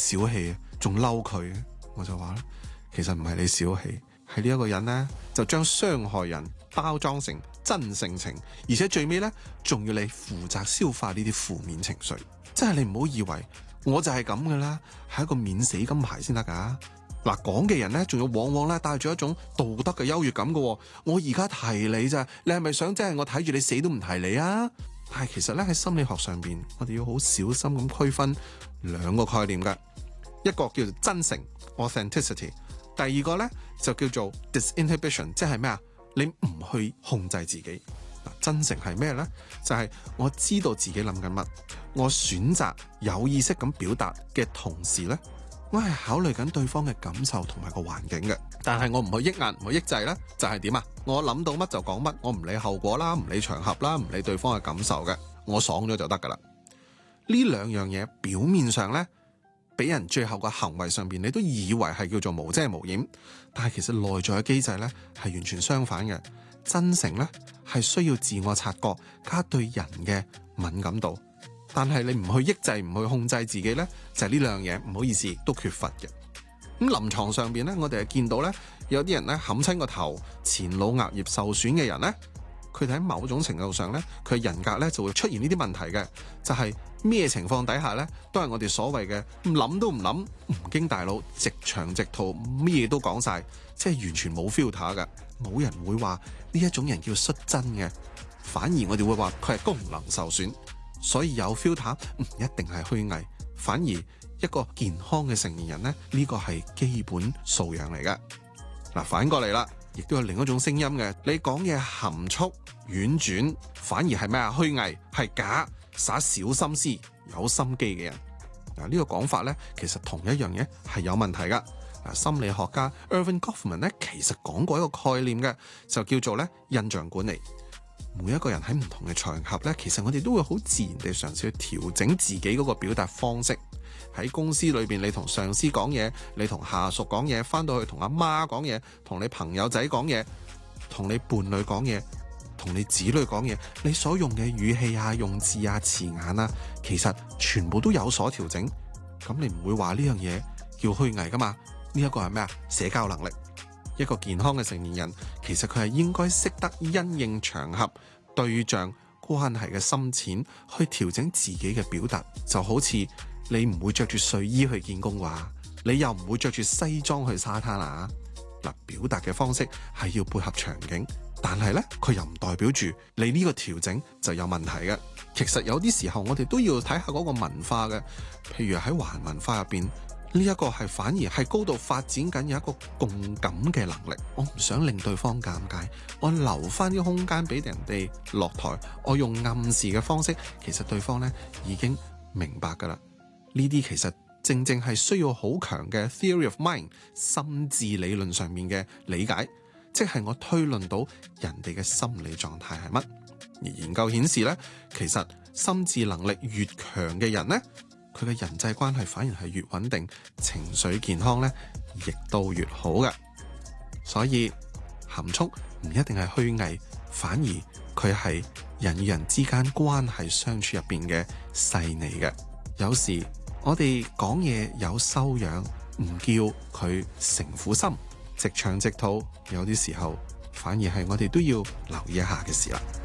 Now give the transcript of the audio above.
小氣，仲嬲佢。我就話咧，其實唔係你小氣，係呢一個人呢，就將傷害人包裝成真性情，而且最尾呢，仲要你負責消化呢啲負面情緒。真係你唔好以為我就係咁噶啦，係一個免死金牌先得噶。嗱，講嘅人呢，仲要往往咧帶住一種道德嘅優越感噶。我而家提你咋，你係咪想真係我睇住你死都唔提你啊？但係其實咧喺心理學上邊，我哋要好小心咁區分兩個概念嘅，一個叫做真誠 （authenticity）， 第二個咧就叫做 disinhibition， 即係咩啊？你唔去控制自己。真誠係咩呢？就係我知道自己諗緊乜，我選擇有意識咁表達嘅同時呢，我係考慮緊對方嘅感受同埋個環境嘅。但係我唔去抑壓，唔去抑制呢，就係點啊？我諗到乜就講乜，我唔理後果啦，唔理場合啦，唔理對方嘅感受嘅，我爽咗就得噶啦。呢兩樣嘢表面上呢，俾人最後個行為上邊，你都以為係叫做無遮無掩，但係其實內在嘅機制呢，係完全相反嘅。真誠呢，係需要自我察覺加對人嘅敏感度，但係你唔去抑制，唔去控制自己呢，就係呢兩樣嘢，唔好意思都缺乏嘅。咁臨床上邊呢，我哋係見到呢，有啲人呢，冚親個頭，前腦額葉受損嘅人呢，佢哋喺某種程度上呢，佢人格呢就會出現呢啲問題嘅，就係咩情況底下呢，都係我哋所謂嘅唔諗都唔諗，唔經大腦，直腸直肚，咩都講晒，即係完全冇 filter 嘅。冇人會話呢一種人叫率真嘅，反而我哋會話佢係功能受損。所以有 filter 唔一定係虛偽，反而一個健康嘅成年人呢，呢個係基本素養嚟嘅。嗱，反過嚟啦，亦都有另一種聲音嘅，你講嘢含蓄婉轉，反而係咩啊？虛偽，係假，耍小心思有心機嘅人。嗱，呢個講法呢，其實同一樣嘢係有問題噶。心理學家 Erving Goffman 咧，其實講過一個概念嘅，就叫做咧印象管理。每一個人喺唔同嘅場合咧，其實我哋都會好自然地嘗試去調整自己嗰個表達方式。喺公司裏邊，你同上司講嘢，你同下屬講嘢，翻到去同阿媽講嘢，同你朋友仔講嘢，同你伴侶講嘢，同你子女講嘢，你所用嘅語氣啊、用字啊、詞眼啊，其實全部都有所調整。咁你唔會話呢樣嘢叫虛偽噶嘛？呢一個係咩啊？社交能力。一個健康嘅成年人，其實佢係應該識得因應場合、對象、關係嘅深淺去調整自己嘅表達。就好似你唔會着住睡衣去見工啩，你又唔會着住西裝去沙灘啊。嗱，表達嘅方式係要配合場景，但係呢，佢又唔代表住你呢個調整就有問題嘅。其實有啲時候我哋都要睇下嗰個文化嘅，譬如喺華人文化入邊。呢一個係反而係高度發展緊有一個共感嘅能力，我唔想令對方尷尬，我留翻啲空間俾人哋落台，我用暗示嘅方式，其實對方呢已經明白噶啦。呢啲其實正正係需要好強嘅 theory of mind 心智理論上面嘅理解，即係我推論到人哋嘅心理狀態係乜。而研究顯示呢，其實心智能力越強嘅人呢，佢嘅人際關係反而係越穩定，情緒健康咧亦都越好嘅。所以含蓄唔一定係虛偽，反而佢係人與人之間關係相處入邊嘅細膩嘅。有時我哋講嘢有修養，唔叫佢城府深，直腸直肚，有啲時候反而係我哋都要留意一下嘅事啦。